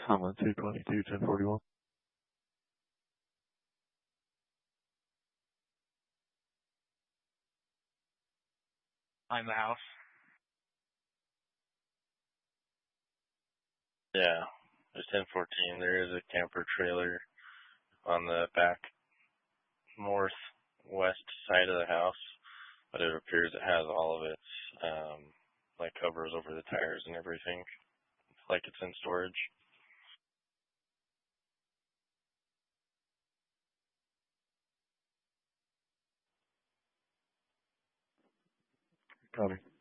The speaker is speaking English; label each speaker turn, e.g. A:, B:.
A: I'm on 222, 1041.
B: I'm the house.
C: Yeah, there's 1014. There is a camper trailer on the back northwest side of the house, but it appears it has all of its like covers over the tires and everything, like it's in storage.
A: Copy.